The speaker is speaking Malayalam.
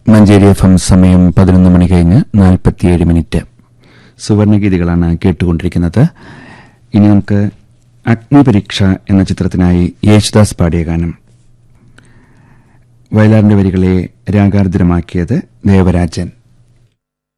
മഞ്ചേരി FM സമയം 11 മണി കഴിഞ്ഞ് 47 മിനിറ്റ്. സുവർണഗീതികളാണ് കേട്ടുകൊണ്ടിരിക്കുന്നത്. ഇനി നമുക്ക് അഗ്നിപരീക്ഷ എന്ന ചിത്രത്തിനായി യേശുദാസ് പാടിയ ഗാനം. വയലാറിന്റെ വരികളെ രാഗാർദ്രമാക്കിയത് ദേവരാജൻ.